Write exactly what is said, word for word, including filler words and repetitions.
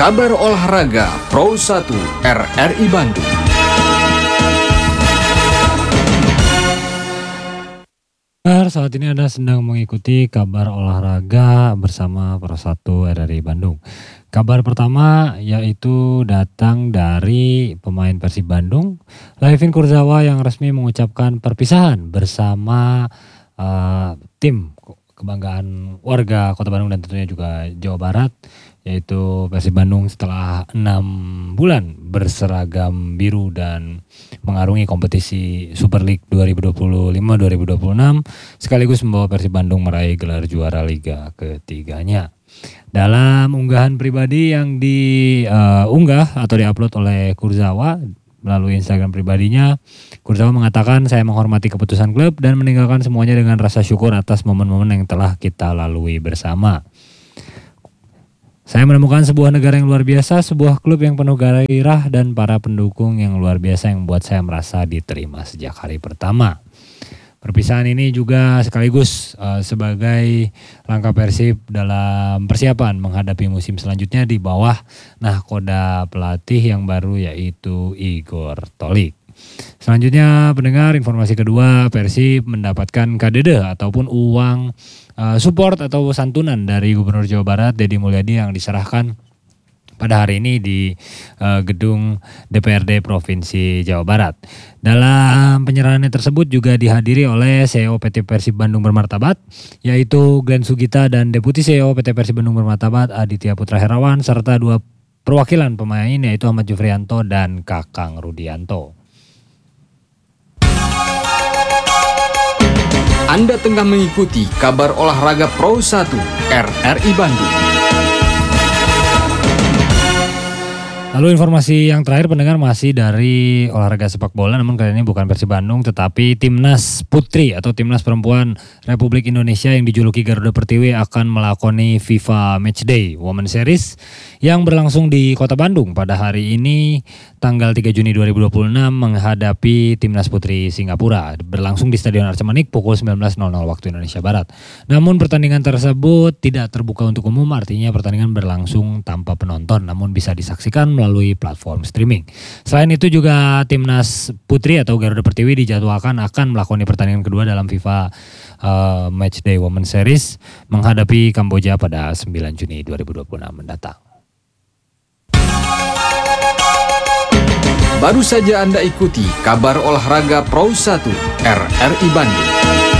Kabar olahraga Pro satu R R I Bandung. Saat ini Anda sedang mengikuti kabar olahraga bersama Pro satu R R I Bandung. Kabar pertama yaitu datang dari pemain Persib Bandung, Layvin Kurzawa, yang resmi mengucapkan perpisahan bersama uh, tim kebanggaan warga Kota Bandung dan tentunya juga Jawa Barat, yaitu Persib Bandung setelah enam bulan berseragam biru dan mengarungi kompetisi Super League dua ribu dua puluh lima dua ribu dua puluh enam sekaligus membawa Persib Bandung meraih gelar juara liga ketiganya. Dalam unggahan pribadi yang diunggah uh, atau diupload oleh Kurzawa melalui Instagram pribadinya, Kurzawa mengatakan, "Saya menghormati keputusan klub dan meninggalkan semuanya dengan rasa syukur atas momen-momen yang telah kita lalui bersama. Saya menemukan sebuah negara yang luar biasa, sebuah klub yang penuh gairah dan para pendukung yang luar biasa yang membuat saya merasa diterima sejak hari pertama." Perpisahan ini juga sekaligus uh, sebagai langkah Persib dalam persiapan menghadapi musim selanjutnya di bawah nahkoda pelatih yang baru yaitu Igor Tolik. Selanjutnya pendengar, informasi kedua, Persib mendapatkan K D D ataupun uang uh, support atau santunan dari Gubernur Jawa Barat Deddy Mulyadi yang diserahkan pada hari ini di uh, gedung D P R D Provinsi Jawa Barat. Dalam penyerahannya tersebut juga dihadiri oleh C E O P T Persib Bandung Bermartabat, yaitu Glenn Sugita, dan Deputi C E O P T Persib Bandung Bermartabat Aditya Putra Herawan, serta dua perwakilan pemain yaitu Ahmad Jufrianto dan Kakang Rudianto. Anda tengah mengikuti kabar olahraga Pro satu R R I Bandung. Lalu informasi yang terakhir pendengar masih dari olahraga sepak bola, namun kali ini bukan Persib Bandung tetapi Timnas Putri atau Timnas Perempuan Republik Indonesia yang dijuluki Garuda Pertiwi akan melakoni FIFA Matchday Women Series yang berlangsung di Kota Bandung pada hari ini tanggal tiga Juni dua ribu dua puluh enam menghadapi Timnas Putri Singapura, berlangsung di Stadion Arca Manik pukul sembilan belas waktu Indonesia Barat. Namun pertandingan tersebut tidak terbuka untuk umum, artinya pertandingan berlangsung tanpa penonton namun bisa disaksikan melalui platform streaming. Selain itu juga Timnas Putri atau Garuda Pertiwi dijadwalkan akan melakoni pertandingan kedua dalam FIFA uh, Matchday Women Series menghadapi Kamboja pada sembilan Juni dua ribu dua puluh enam mendatang. Baru saja Anda ikuti kabar olahraga Pro satu R R I Bandung.